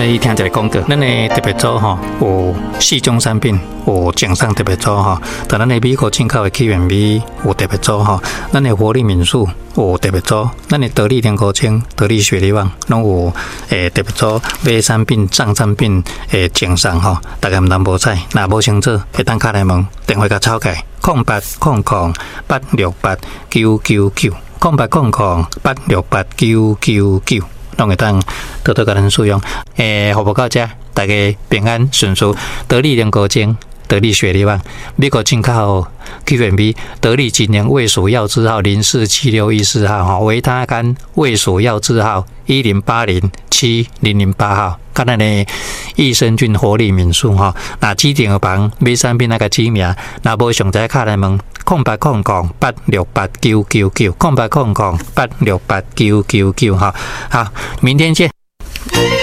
来听一个广告，咱的特别组吼有4种产品，有奖赏特别组吼，但咱的美国进口的起源米有特别组吼，咱的活力民宿有特别组，咱的得力莲菇精、得力雪力旺拢有特别组买产品、涨产品奖赏吼，大家毋通无彩，若无清楚，会当敲来问，电话甲抄起0800-868-999，0800-868-999，拢会当多多甲咱使用。服务到遮，大家平安顺遂。得力莲菇精、得力雪力旺，美国进口 QMB 得力今年卫署药字号047614号，维他甘卫署药字号108070008号，跟咱的益生菌活力民宿哈，那指定的房买产品那个指名，那无详细卡来问0800-868-999，0800-868-999哈，好，明天见。